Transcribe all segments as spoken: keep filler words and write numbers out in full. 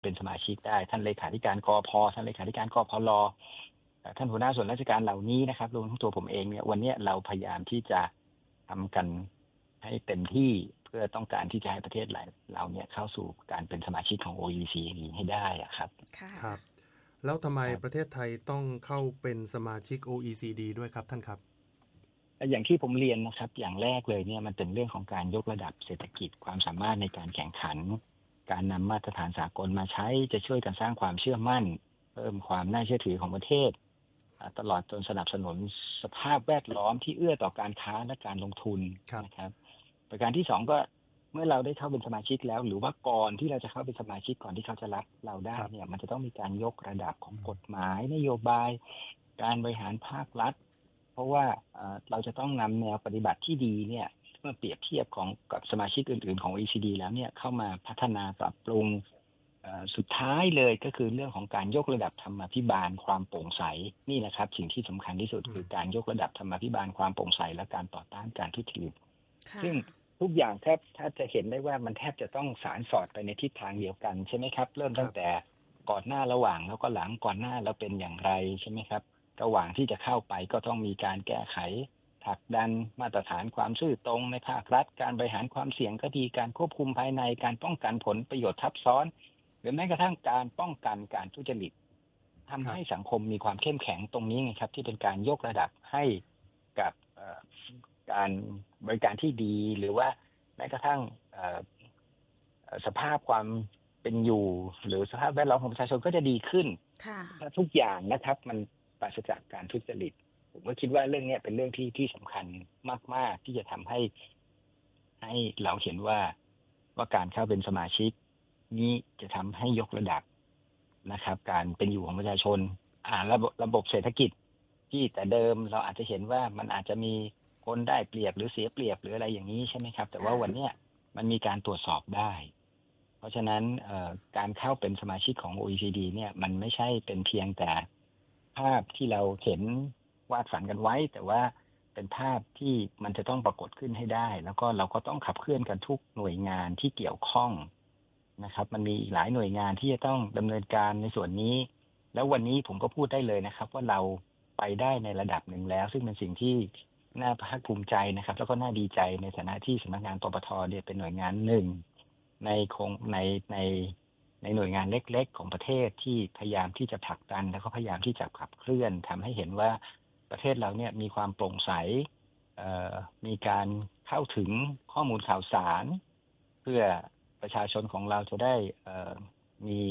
เป็นสมาชิกได้ท่านเลขาธิการกพ.ท่านเลขาธิการกพล.ท่านหัวหน้าส่วนราชการเหล่านี้นะครับรวมทั้งตัวผมเองเนี่ยวันนี้เราพยายามที่จะทำกันให้เต็มที่เพื่อต้องการที่จะให้ประเทศเราเนี่ยเข้าสู่การเป็นสมาชิกของ โอ อี ซี ดี ให้ได้อะครับครับแล้วทำไมประเทศไทยต้องเข้าเป็นสมาชิก โอ อี ซี ดี ด้วยครับท่านครับอย่างที่ผมเรียนนะครับอย่างแรกเลยเนี่ยมันเป็นเรื่องของการยกระดับเศรษฐกิจความสามารถในการแข่งขันการนำมาตรฐานสากลมาใช้จะช่วยกันสร้างความเชื่อมั่นเพิ่มความน่าเชื่อถือของประเทศตลอดจนสนับสนุนสภาพแวดล้อมที่เอื้อต่อการค้าและการลงทุนนะครับประการที่สองก็เมื่อเราได้เข้าเป็นสมาชิกแล้วหรือว่าก่อนที่เราจะเข้าเป็นสมาชิกก่อนที่เขาจะรับเราได้เนี่ยมันจะต้องมีการยกระดับของกฎหมายนโยบายการบริหารภาครัฐเพราะว่าเราจะต้องนำแนวปฏิบัติที่ดีเนี่ยเมื่อเปรียบเทียบของกับสมาชิกอื่นๆของ โอ อี ซี ดี แล้วเนี่ยเข้ามาพัฒนาปรับปรุงสุดท้ายเลยก็คือเรื่องของการยกระดับธรรมาภิบาลความโปร่งใสนี่แหละครับสิ่งที่สำคัญที่สุดคือการยกระดับธรรมาภิบาลความโปร่งใสและการต่อต้านการทุจริตซึ่งทุกอย่างแทบถ้าจะเห็นได้ว่ามันแทบจะต้องสานสอดไปในทิศทางเดียวกันใช่ไหมครับเริ่มตั้งแต่ก่อนหน้าระหว่างแล้วก็หลังก่อนหน้าเราเป็นอย่างไรใช่ไหมครับระหว่างที่จะเข้าไปก็ต้องมีการแก้ไขผลักดันมาตรฐานความซื่อตรงในภาครัฐการบริหารความเสี่ยงก็ดีการควบคุมภายในการป้องกันผลประโยชน์ทับซ้อนหรือแม้กระทั่งการป้องกันการทุจริตทำให้สังคมมีความเข้มแข็งตรงนี้ไงครับที่เป็นการยกระดับให้กับการบริการที่ดีหรือว่าแม้กระทั่งสภาพความเป็นอยู่หรือสภาพแวดล้อมของประชาชนก็จะดีขึ้นถ้าทุกอย่างนะครับมันปราศจากการทุจริตผมก็คิดว่าเรื่องนี้เป็นเรื่องที่ที่สำคัญมากๆที่จะทำให้ให้เราเห็นว่าว่าการเข้าเป็นสมาชิกนี้จะทำให้ยกระดับนะครับการเป็นอยู่ของประชาชนอ่าระบบระบบเศรษฐกิจที่แต่เดิมเราอาจจะเห็นว่ามันอาจจะมีคนได้เปรียบหรือเสียเปรียบหรืออะไรอย่างนี้ใช่ไหมครับแต่ว่าวันนี้มันมีการตรวจสอบได้เพราะฉะนั้นการเข้าเป็นสมาชิกของ โอ อี ซี ดี เนี่ยมันไม่ใช่เป็นเพียงแต่ภาพที่เราเห็นวาดฝันกันไว้แต่ว่าเป็นภาพที่มันจะต้องปรากฏขึ้นให้ได้แล้วก็เราก็ต้องขับเคลื่อนกันทุกหน่วยงานที่เกี่ยวข้องนะครับมันมีหลายหน่วยงานที่จะต้องดำเนินการในส่วนนี้แล้ววันนี้ผมก็พูดได้เลยนะครับว่าเราไปได้ในระดับหนึ่งแล้วซึ่งเป็นสิ่งที่น่าภาคภูมิใจนะครับแล้วก็น่าดีใจในฐานะที่สำนักงานปปท.เนี่ยเป็นหน่วยงานหนึ่งในคงในในในหน่วยงานเล็กๆของประเทศที่พยายามที่จะผลักดันแล้วก็พยายามที่จะขับเคลื่อนทำให้เห็นว่าประเทศเราเนี่ยมีความโปร่งใสมีการเข้าถึงข้อมูลข่าวสารเพื่อประชาชนของเราจะได้มี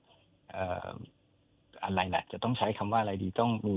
อะไรแหละจะต้องใช้คำว่าอะไรดีต้องมี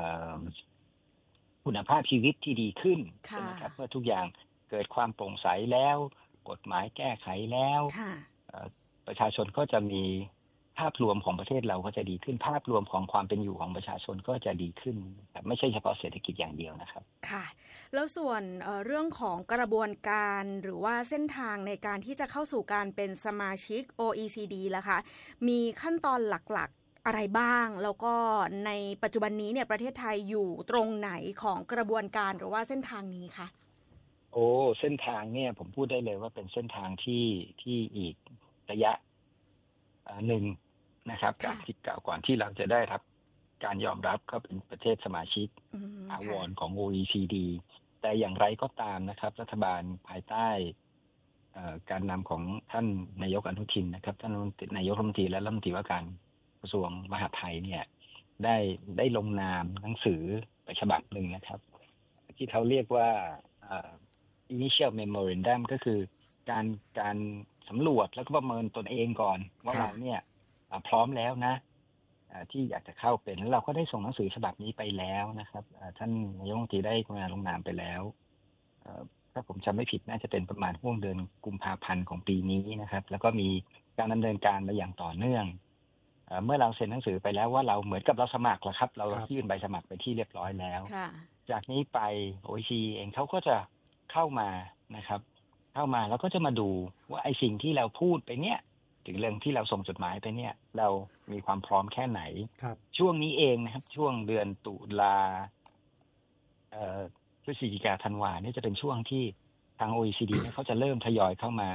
คุณภาพชีวิตที่ดีขึ้นใช่ไหมครับเมื่อทุกอย่างเกิดความโปร่งใสแล้วกฎหมายแก้ไขแล้วประชาชนก็จะมีภาพรวมของประเทศเราก็จะดีขึ้นภาพรวมของความเป็นอยู่ของประชาชนก็จะดีขึ้นไม่ใช่เฉพาะเศรษฐกิจอย่างเดียวนะครับค่ะแล้วส่วนเอ่อเรื่องของกระบวนการหรือว่าเส้นทางในการที่จะเข้าสู่การเป็นสมาชิก โอ อี ซี ดี ล่ะคะมีขั้นตอนหลักๆอะไรบ้างแล้วก็ในปัจจุบันนี้เนี่ยประเทศไทยอยู่ตรงไหนของกระบวนการหรือว่าเส้นทางนี้คะโอ้เส้นทางเนี่ยผมพูดได้เลยว่าเป็นเส้นทางที่ที่อีกระยะหนึ่งนะครับการที่กล่าวก่อนที่เราจะได้รับการยอมรับเข้าเป็นประเทศสมาชิกถาวรของ โอ อี ซี ดี แต่อย่างไรก็ตามนะครับรัฐบาลภายใต้การนำของท่านนายกอนุทินนะครับท่านนายกรัฐมนตรีและรัฐมนตรีว่าการกระทรวงมหาดไทยเนี่ยได้ได้ลงนามหนังสือไปฉบับหนึ่งนะครับที่เขาเรียกว่า initial memorandum ก็คือการการสำรวจแล้วก็ประเมินตนเองก่อนว่าเราเนี่ยพร้อมแล้วนะที่อยากจะเข้าเป็นแล้วเราก็ได้ส่งหนังสือฉบับนี้ไปแล้วนะครับท่านนายกรัฐมนตรีได้กรุณาลงนามไปแล้วถ้าผมจำไม่ผิดน่าจะเป็นประมาณช่วงเดือนกุมภาพันธ์ของปีนี้นะครับแล้วก็มีการดำเนินการมาอย่างต่อเนื่องเมื่อเราเซ็นหนังสือไปแล้วว่าเราเหมือนกับเราสมัครแล้วครับเรายื่นใบสมัครไปที่เรียบร้อยแล้วจากนี้ไป โอ อี ซี ดี เองเขาก็จะเข้ามานะครับเข้ามาแล้วก็จะมาดูว่าไอ้สิ่งที่เราพูดไปเนี่ยถึงเรื่องที่เราส่งจดหมายไปเนี่ยเรามีความพร้อมแค่ไหนช่วงนี้เองนะครับช่วงเดือนตุลาเอ่อพฤศจิกาธันวาเนี่ยจะเป็นช่วงที่ทาง โอ อี ซี ดี เนี่ยเขาจะเริ่มทยอยเข้ามา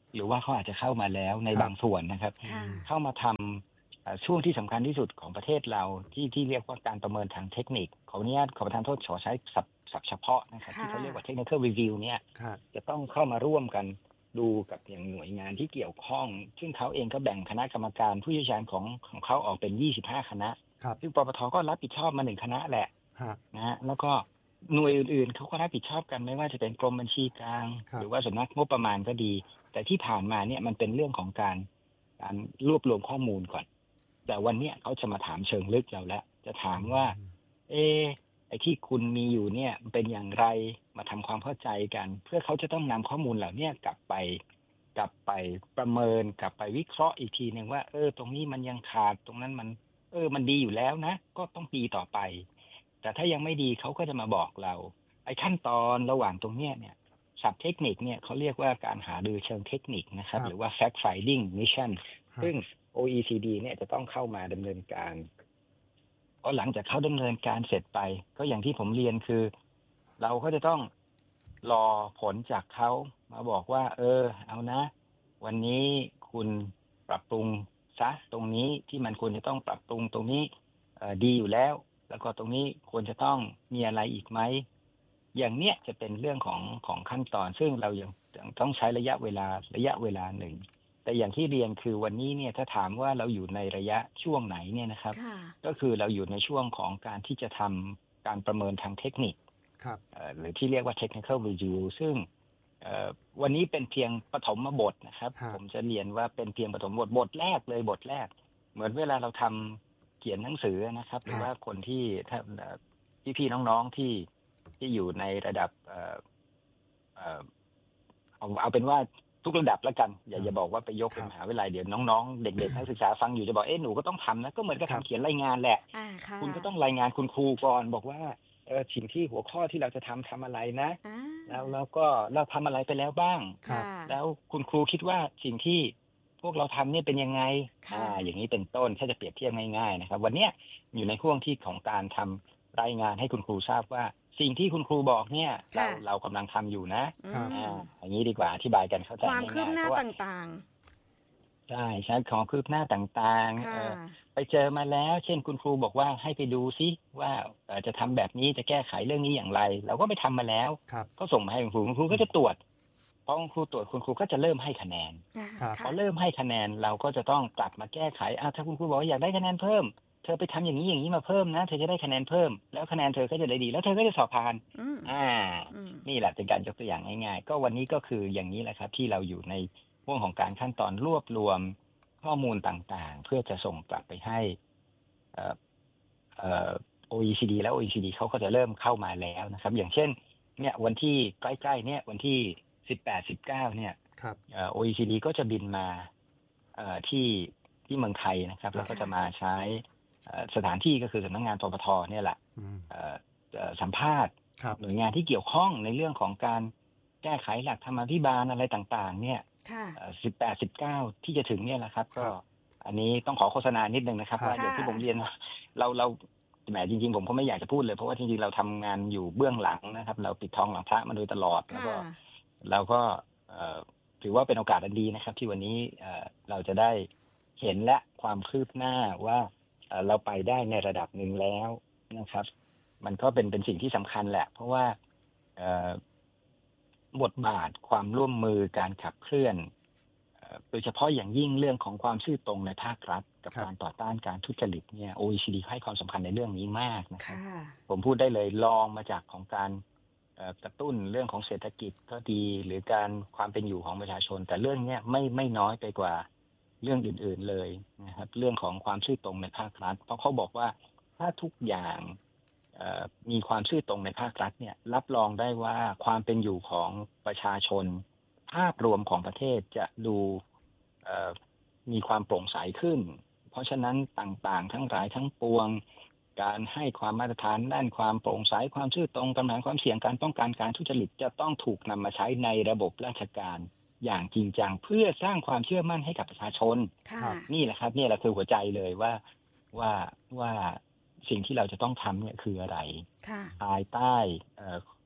หรือว่าเขาอาจจะเข้ามาแล้วในบางส่วนนะครับเข้ามาทำช่วงที่สำคัญที่สุดของประเทศเราที่ที่เรียกว่าการประเมินทางเทคนิคขออนุญาตขอประทานโทษขอใช้ศัพท์ศัพท์เฉพาะนะครับที่เขาเรียกว่า technical review เนี่ยจะต้องเข้ามาร่วมกันดูกับอย่างหน่วยงานที่เกี่ยวข้องซึ่งเขาเองก็แบ่งคณะกรรมการผู้เชี่ยวชาญของของเขาออกเป็นยี่สิบห้าคณะซึ่งปปทก็รับผิดชอบมาหนึ่งคณะแหละนะฮะแล้วก็หน่วยอื่นๆเขาก็รับผิดชอบกันไม่ว่าจะเป็นกรมบัญชีกลางหรือว่าสำนักงบประมาณก็ดีแต่ที่ผ่านมาเนี่ยมันเป็นเรื่องของการการรวบรวมข้อมูลก่อนแต่วันนี้เขาจะมาถามเชิงลึกเราแล้วจะถามว่าเออไอ้ที่คุณมีอยู่เนี่ยเป็นอย่างไรมาทำความเข้าใจกันเพื่อเขาจะต้องนำข้อมูลเหล่านี้กลับไปกลับไปประเมินกลับไปวิเคราะห์อีกทีนึงว่าเออตรงนี้มันยังขาดตรงนั้นมันเออมันดีอยู่แล้วนะก็ต้องดีต่อไปแต่ถ้ายังไม่ดีเขาก็จะมาบอกเราไอ้ขั้นตอนระหว่างตรงเนี้ยเนี่ยศัพท์เทคนิคเนี่ยเขาเรียกว่าการหารือเชิงเทคนิคนะครับหรือว่า fact finding mission ซึ่ง โอ อี ซี ดี เนี่ยจะต้องเข้ามาดำเนินการพอหลังจากเขาดำเนินการเสร็จไปก็อย่างที่ผมเรียนคือเราก็จะต้องรอผลจากเขามาบอกว่าเออเอานะวันนี้คุณปรับปรุงซะตรงนี้ที่มันควรจะต้องปรับปรุงตรงนี้ดีอยู่แล้วแล้วก็ตรงนี้ควรจะต้องมีอะไรอีกไหมอย่างเนี้ยจะเป็นเรื่องของของขั้นตอนซึ่งเรายังต้องใช้ระยะเวลาระยะเวลาหนึ่งแต่อย่างที่เรียนคือวันนี้เนี่ยถ้าถามว่าเราอยู่ในระยะช่วงไหนเนี่ยนะครับก็คือเราอยู่ในช่วงของการที่จะทำการประเมินทางเทคนิคหรือที่เรียกว่า technical review ซึ่งวันนี้เป็นเพียงปฐมบทนะครับผมจะเรียนว่าเป็นเพียงปฐมบทบทแรกเลยบทแรกเหมือนเวลาเราทำเขียนหนังสือนะครับหรือว่าคนที่ถ้าพี่ๆน้องๆที่ที่อยู่ในระดับเอ่อเอ่อเอาเอาเป็นว่าทุกระดับแล้วกันอย่าอย่าบอกว่าไปยกเป็นมหาวิทยาลัยเดี๋ยวน้องๆเด็กๆนักศึกษาฟังอยู่จะบอกเอ๊ะหนูก็ต้องทำนะก็เหมือนกับทำเขียนรายงานแหละคุณก็ต้องรายงานคุณครูก่อนบอกว่าเออสิ่งที่หัวข้อที่เราจะทำทำอะไรนะแล้วแล้วก็เราทำอะไรไปแล้วบ้างแล้วคุณครูคิดว่าสิ่งที่พวกเราทำเนี่ยเป็นยังไงอ่าอย่างนี้เป็นต้นถ้าจะเปรียบเทียบง่ายๆนะครับวันนี้อยู่ในช่วงที่ของการทำรายงานให้คุณครูทราบว่าสิ่งที่คุณครูบอกเนี่ยเราเรากำลังทำอยู่นะอ่าอย่างนี้ดีกว่าอธิบายกันเข้าใจง่ายๆความคืบหน้าต่างๆใช่ใช่ของคืบหน้าต่างๆไปเจอมาแล้วเช่นคุณครูบอกว่าให้ไปดูซิว่าจะทำแบบนี้จะแก้ไขเรื่องนี้อย่างไรเราก็ไปทำมาแล้วก็ส่งมาให้คุณครูคุณครูก็จะตรวจพอคุณครูตรวจคุณครูก็จะเริ่มให้คะแนนพอเริ่มให้คะแนนเราก็จะต้องกลับมาแก้ไขอ่ะถ้าคุณครูบอกว่าอยากได้คะแนนเพิ่มเธอไปทำอย่างนี้อย่างนี้มาเพิ่มนะเธอจะได้คะแนนเพิ่มแล้วคะแนนเธอก็จะได้ดีแล้วเธอก็จะสอบผ่านอ่านี่แหละเป็นการยกตัวอย่างง่ายๆก็วันนี้ก็คืออย่างนี้แหละครับที่เราอยู่ในช่วงของการขั้นตอนรวบรวมข้อมูลต่างๆเพื่อจะส่งกลับไปให้เอ่อเอ่อ โอ อี ซี ดี แล้ว โอ อี ซี ดี เขาก็จะเริ่มเข้ามาแล้วนะครับอย่างเช่นเนี่ยวันที่ใกล้ๆเนี่ยวันที่สิบแปด สิบเก้าเนี่ยครับเอ่อ โอ อี ซี ดี ก็จะบินมาเอ่อที่ที่เมืองไทยนะครับแล้วก็จะมาใช้สถานที่ก็คือสำนักงานปปทเนี่ยแหละสัมภาษณ์หน่วยงานที่เกี่ยวข้องในเรื่องของการแก้ไขหลักธรรมาภิบาลอะไรต่างๆเนี่ยสิบแปด สิบเก้าที่จะถึงเนี่ยแหละครับก็อันนี้ต้องขอโฆษณานิดนึงนะครับว่าอย่างที่ผมเรียนเราเราแหมจริงๆผมก็ไม่อยากจะพูดเลยเพราะว่าจริงๆเราทำงานอยู่เบื้องหลังนะครับเราปิดทองหลังพระมาโดยตลอดแล้วก็เราก็ถือว่าเป็นโอกาสอันดีนะครับที่วันนี้เราจะได้เห็นและความคืบหน้าว่าเราไปได้ในระดับหนึ่งแล้วนะครับมันก็เป็นเป็นสิ่งที่สำคัญแหละเพราะว่าบทบาทความร่วมมือการขับเคลื่อนโดยเฉพาะอย่างยิ่งเรื่องของความซื่อตรงในภาครัฐกับการต่อต้านการทุจริตเนี่ย โอ อี ซี ดี ให้ความสำคัญในเรื่องนี้มากนะครับผมพูดได้เลยลองมาจากของการกระตุ้นเรื่องของเศรษฐกิจก็ดีหรือการความเป็นอยู่ของประชาชนแต่เรื่องนี้ไม่ไม่น้อยไปกว่าเรื่องอื่นๆเลยนะครับเรื่องของความซื่อตรงในภาครัฐเพราะเขาบอกว่าถ้าทุกอย่างมีความซื่อตรงในภาครัฐเนี่ยรับรองได้ว่าความเป็นอยู่ของประชาชนภาพรวมของประเทศจะดูมีความโปร่งใสขึ้นเพราะฉะนั้นต่างๆทั้งหลายทั้งปวงการให้ความมาตรฐานด้านความโปร่งใสความซื่อตรงกำจัดความเสี่ยงการป้องกันการทุจริตจะต้องถูกนำมาใช้ในระบบราชการอย่างจริงจังเพื่อสร้างความเชื่อมั่นให้กับประชาชนนี่แหละครับนี่แหละคือหัวใจเลยว่าว่าว่าสิ่งที่เราจะต้องทำเนี่ยคืออะไรภายใต้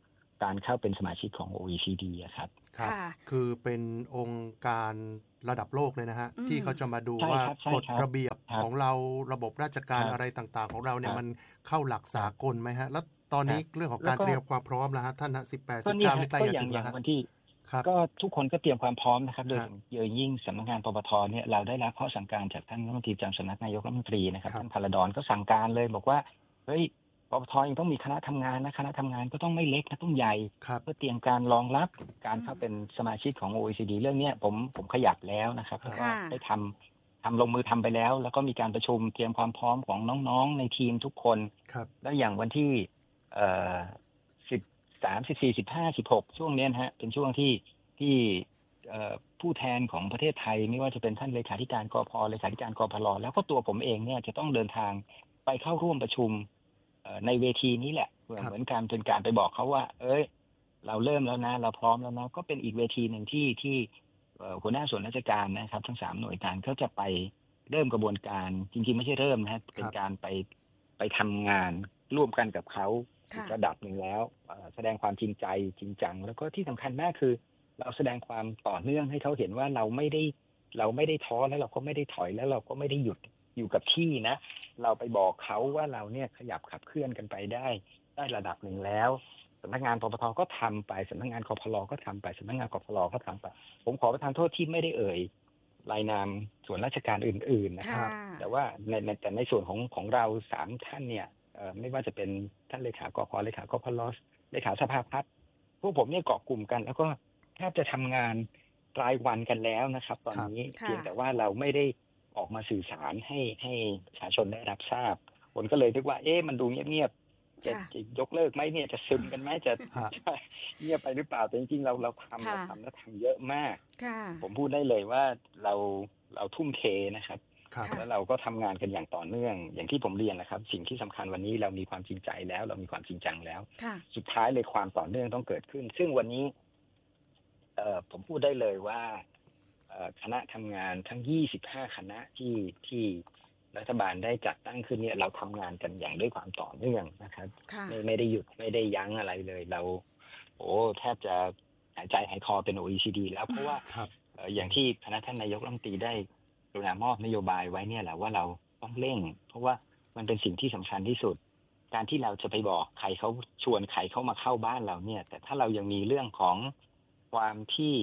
การเข้าเป็นสมาชิกของ โอ อี ซี ดี อะครับครับคือเป็นองค์การระดับโลกเลยนะฮะที่เขาจะมาดูว่ากฎระเบียบของเราระบบราชการอะไรต่างๆของเราเนี่ยมันเข้าหลักสากลไหมฮะแล้วตอนนี้เรื่องของการเตรียมความพร้อมแล้วฮะท่านนะสิบแปด สิบเก้านี่ใกล้จะถึงแล้วฮะก็ทุกคนก็เตรียมความพร้อมนะครับโดยเยอะยิ่งสำนักงานปปทเนี่ยเราได้รับข้อสั่งการจากท่านรัฐมนตรีประจำสำนักนายกรัฐมนตรีนะครับท่านพลดรก็สั่งการเลยบอกว่าเฮ้ยปปทยังต้องมีคณะทำงานนะคณะทำงานก็ต้องไม่เล็กนะต้องใหญ่เพื่อเตรียมการรองรับการเข้าเป็นสมาชิกของ โอ อี ซี ดี เรื่องนี้ผมผมขยับแล้วนะครับแล้วก็ได้ทำทำลงมือทำไปแล้วแล้วก็มีการประชุมเตรียมความพร้อมของน้องๆในทีมทุกคนแล้วอย่างวันที่เอ่อสิบสาม สิบสี่ สิบห้า สิบหกช่วงนี้นะฮะเป็นช่วงที่ที่ผู้แทนของประเทศไทยไม่ว่าจะเป็นท่านเลขาธิการกพ.เลขาธิการกพล.แล้วก็ตัวผมเองเนี่ยจะต้องเดินทางไปเข้าร่วมประชุมในเวทีนี้แหละเหมือนการเป็นการไปบอกเขาว่าเอ้ยเราเริ่มแล้วนะเราพร้อมแล้วนะก็เป็นอีกเวทีหนึ่งที่ที่หัวหน้าส่วนราชการนะครับทั้งสามหน่วยงานเขาจะไปเริ่มกระบวนการจริงๆไม่ใช่เริ่มนะเป็นการไปไปทำงานร่วมกันกับเขาระดับหนึ่งแล้วแสดงความจริงใจจริงจังแล้วก็ที่สำคัญมากคือเราแสดงความต่อเนื่องให้เขาเห็นว่าเราไม่ได้เราไม่ได้ท้อแล้วเราก็ไม่ได้ถอยแล้วเราก็ไม่ได้หยุดอยู่กับที่นะเราไปบอกเขาว่าเราเนี่ยขยับขับเคลื่อนกันไปได้ได้ระดับหนึ่งแล้วสำนักงานปปทก็ทำไปสำนักงานกพลก็ทำไปสำนักงานกพลก็ทำไปผมขอประทานโทษที่ไม่ได้เอ่ยรายนามส่วนราชการอื่นๆนะครับแต่ว่าในแต่ในส่วนของของเราสามท่านเนี่ยไม่ว่าจะเป็นท่านเลขากพเลขากพลเลขาสภาพัฒน์พวกผมเนี่ยเกาะกลุ่มกันแล้วก็แทบจะทำงานรายวันกันแล้วนะครับตอนนี้เพียงแต่ว่าเราไม่ได้ออกมาสื่อสารให้ให้ประชาชนได้รับทราบคนก็เลยคิดว่าเอ๊ะมันดูเงียบๆจะยกเลิกไหมเนี่ยจะซึมกันไหมจะเงียบไปหรือเปล่าแต่จริงๆเราเราทำเราทำแล้วทำเยอะมากผมพูดได้เลยว่าเราเราทุ่มเทนะครับแล้วเราก็ทำงานกันอย่างต่อเนื่องอย่างที่ผมเรียนนะครับสิ่งที่สำคัญวันนี้เรามีความจริงใจแล้วเรามีความจริงจังแล้วสุดท้ายเลยความต่อเนื่องต้องเกิดขึ้นซึ่งวันนี้เอ่อผมพูดได้เลยว่าคณะทำงานทั้งยี่สิบห้าคณะที่ที่รัฐบาลได้จัดตั้งขึ้นเนี่ยเราทำงานกันอย่างด้วยความต่อเนื่องนะครับไม่ไม่ได้หยุดไม่ได้ยั้งอะไรเลยเราโอ้แทบจะหายใจหายคอเป็น โอ อี ซี ดี แล้วเพราะว่าอย่างที่คณะท่านนายกรัฐมนตรีได้กรุณามอบนโยบายไว้เนี่ยแหละว่าเราต้องเร่งเพราะว่ามันเป็นสิ่งที่สำคัญที่สุดการที่เราจะไปบอกใครเขาชวนใครเข้ามาเข้าบ้านเราเนี่ยแต่ถ้าเรายังมีเรื่องของความที่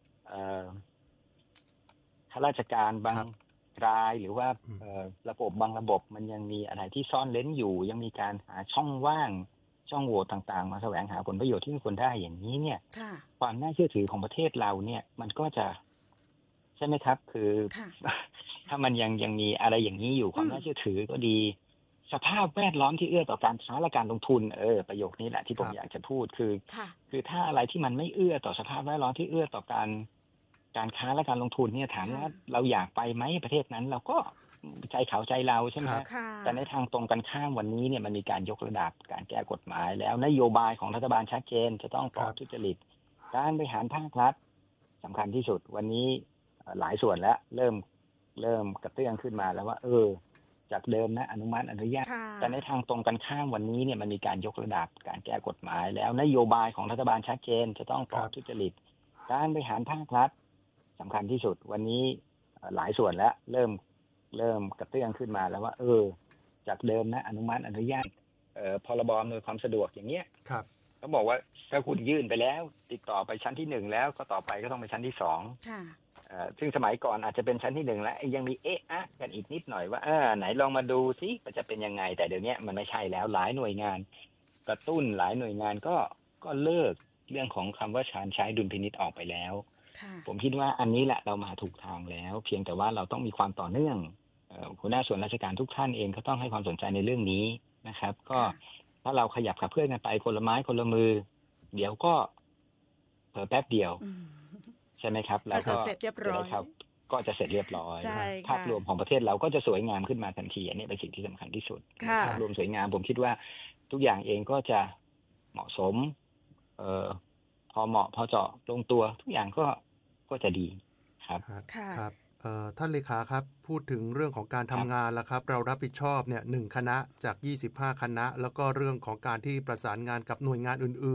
ข้าราชการบางรายหรือว่าระบบบางระบบมันยังมีอะไรที่ซ่อนเร้นอยู่ยังมีการหาช่องว่างช่องโหว่ต่างๆมาแสวงหาผลประโยชน์ที่ไม่ควรได้อย่างนี้เนี่ยความน่าเชื่อถือของประเทศเราเนี่ยมันก็จะใช่ไหมครับคือถ้ามันยังยังมีอะไรอย่างนี้อยู่ความน่าเชื่อถือก็ดีสภาพแวดล้อมที่เอื้อต่อการค้าและการลงทุนเออประโยคนี้แหละที่ผมอยากจะพูดคือคือถ้าอะไรที่มันไม่เอื้อต่อสภาพแวดล้อมที่เอื้อต่อการการค้าและการลงทุนเนี่ยถามว่าเราอยากไปไหมประเทศนั้นเราก็ใจเขาใจเราใช่ไหมแต่ในทางตรงกันข้ามวันนี้เนี่ยมันมีการยกระดับการแก้กฎหมายแล้วนโยบายของรัฐบาลชัดเจนจะต้องปลอดทุจริตการบริหารภาครัฐสำคัญที่สุดวันนี้หลายส่วนแล้วเริ่มเริ่มกระเตื้องขึ้นมาแล้วว่าเออจากเดิมนะอนุมัติอนุญาตแต่ในทางตรงกันข้ามวันนี้เนี่ยมันมีการยกระดับการแก้กฎหมายแล้วนโยบายของรัฐบาลชัดเจนจะต้องปลอดทุจริตการบริหารภาครัฐสำคัญที่สุดวันนี้หลายส่วนแล้วเริ่มเริ่มกระเตื้องขึ้นมาแล้วว่าเออจากเดิมนะอนุมัติอนุญาตเอ่อพรบอำนวยความสะดวกอย่างเงี้ยครับเขาบอกว่าถ้าคุณยื่นไปแล้วติดต่อไปชั้นที่หนึ่งแล้วก็ต่อไปก็ต้องไปชั้นที่สองค่ะเอ่อซึ่งสมัยก่อนอาจจะเป็นชั้นที่หนึ่งแล้วยังมีเอ๊ะอะกันอีกนิดหน่อยว่าเออไหนลองมาดูซิมันจะเป็นยังไงแต่เดี๋ยวนี้มันไม่ใช่แล้วหลายหน่วยงานกระตุ้นหลายหน่วยงานก็ก็เลิกเรื่องของคำว่าการใช้ดุลพินิจออกไปแล้วผมคิดว่าอันนี้แหละเรามาถูกทางแล้วเพียงแต่ว่าเราต้องมีความต่อเนื่องหัวหน้าส่วนราชการทุกท่านเองก็ต้องให้ความสนใจในเรื่องนี้นะครับก็ถ้าเราขยับขับเคลื่อนกันไปคนละไม้คนละมือเดี๋ยวก็เผลอแป๊บเดียวใช่ไหมครับแล้วก็เสร็จเรียบร้อยครับก็จะเสร็จเรียบร้อยภาพรวมของประเทศเราก็จะสวยงามขึ้นมาทันทีอันนี้เป็นสิ่งที่สำคัญที่สุดภาพรวมสวยงามผมคิดว่าทุกอย่างเองก็จะเหมาะสมเอ่อพอเหมาะพอเจาะลงตัวทุกอย่างก็ก็จะดีครับครับท่านเลขาครับพูดถึงเรื่องของการทำงานแล้วครับเรารับผิดชอบเนี่ยหนึ่งคณะจากยี่สิบห้าคณะแล้วก็เรื่องของการที่ประสานงานกับหน่วยงานอื่น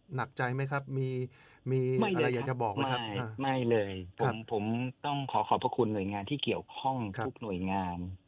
หนักใจไหมครับมีมีอะไรอยากจะบอกไหมครับไม่ไม่เลยผมผมต้องขอขอบพระคุณหน่วยงานที่เกี่ยวข้องทุกหน่วยงาน